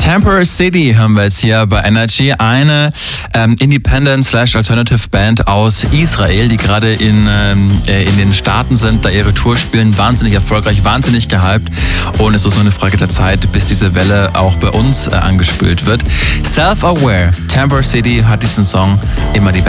Temporary City hören wir jetzt hier bei Energy. Eine Independent/Alternative Band aus Israel, die gerade in den Staaten sind, da ihre Tour spielen. Wahnsinnig erfolgreich, wahnsinnig gehypt. Und es ist nur eine Frage der Zeit, bis diese Welle auch bei uns angespült wird. Self-Aware, Temporary City hat diesen Song immer die